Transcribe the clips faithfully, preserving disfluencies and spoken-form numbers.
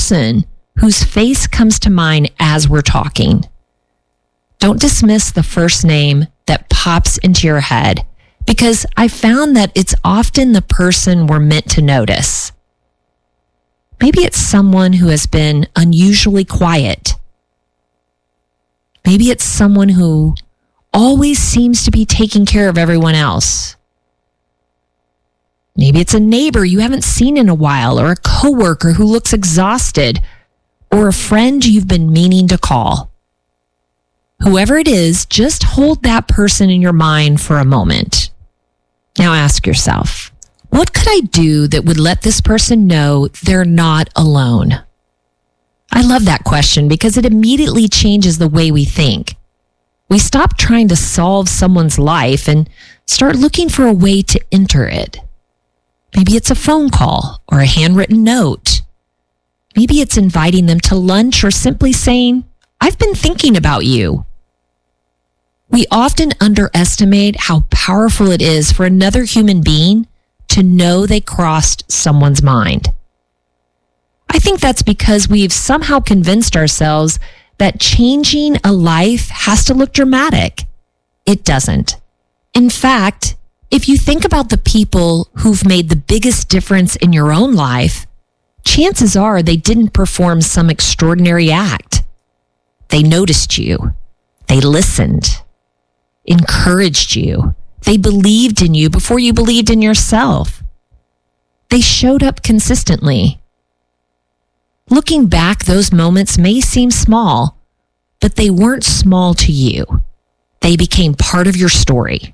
person whose face comes to mind as we're talking. Don't dismiss the first name that pops into your head, because I found that it's often the person we're meant to notice. Maybe it's someone who has been unusually quiet. Maybe it's someone who always seems to be taking care of everyone else. Maybe it's a neighbor you haven't seen in a while, or a coworker who looks exhausted, or a friend you've been meaning to call. Whoever it is, just hold that person in your mind for a moment. Now ask yourself, what could I do that would let this person know they're not alone? I love that question because it immediately changes the way we think. We stop trying to solve someone's life and start looking for a way to enter it. Maybe it's a phone call or a handwritten note. Maybe it's inviting them to lunch or simply saying, I've been thinking about you. We often underestimate how powerful it is for another human being to know they crossed someone's mind. I think that's because we've somehow convinced ourselves that changing a life has to look dramatic. It doesn't. In fact, if you think about the people who've made the biggest difference in your own life, chances are they didn't perform some extraordinary act. They noticed you. They listened, encouraged you. They believed in you before you believed in yourself. They showed up consistently. Looking back, those moments may seem small, but they weren't small to you. They became part of your story.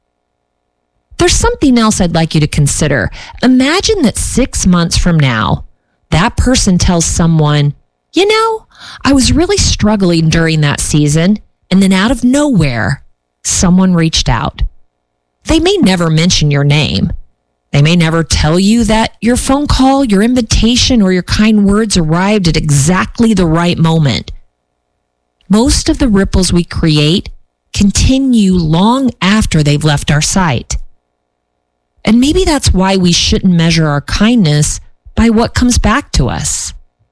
There's something else I'd like you to consider. Imagine that six months from now, that person tells someone, you know, I was really struggling during that season, and then out of nowhere, someone reached out. They may never mention your name. They may never tell you that your phone call, your invitation, or your kind words arrived at exactly the right moment. Most of the ripples we create continue long after they've left our sight. And maybe that's why we shouldn't measure our kindness by what comes back to us.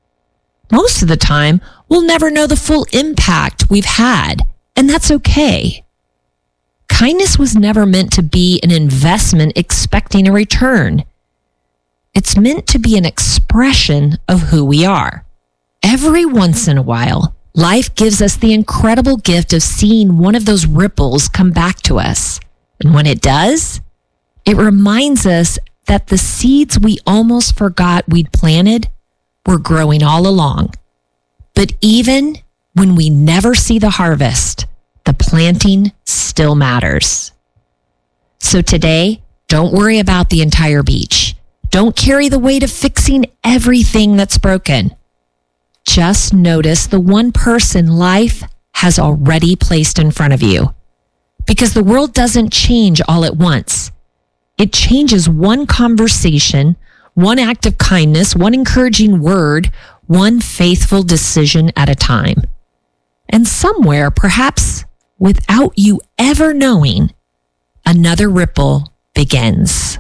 Most of the time, we'll never know the full impact we've had, and that's okay. Kindness was never meant to be an investment expecting a return. It's meant to be an expression of who we are. Every once in a while, life gives us the incredible gift of seeing one of those ripples come back to us. And when it does, it reminds us that the seeds we almost forgot we'd planted were growing all along. But even when we never see the harvest, the planting still matters. So today, don't worry about the entire beach. Don't carry the weight of fixing everything that's broken. Just notice the one person life has already placed in front of you. Because the world doesn't change all at once. It changes one conversation, one act of kindness, one encouraging word, one faithful decision at a time. And somewhere, perhaps without you ever knowing, another ripple begins.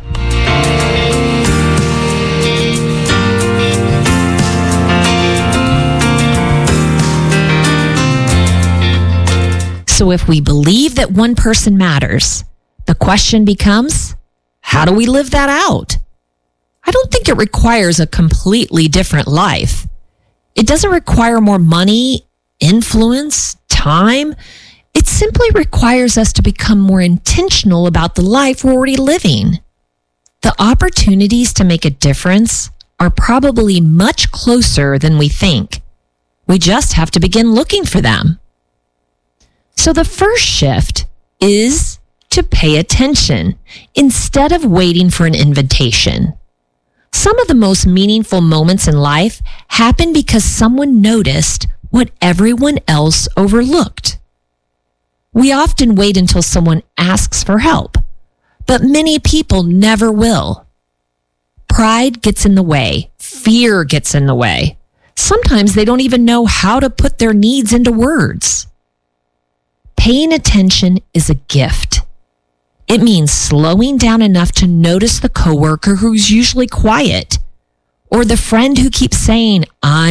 So if we believe that one person matters, the question becomes, how do we live that out? I don't think it requires a completely different life. It doesn't require more money, influence, time. It simply requires us to become more intentional about the life we're already living. The opportunities to make a difference are probably much closer than we think. We just have to begin looking for them. So the first shift is to pay attention instead of waiting for an invitation. Some of the most meaningful moments in life happen because someone noticed what everyone else overlooked. We often wait until someone asks for help, but many people never will. Pride gets in the way. Fear gets in the way. Sometimes they don't even know how to put their needs into words. Paying attention is a gift. It means slowing down enough to notice the coworker who's usually quiet, or the friend who keeps saying, I'm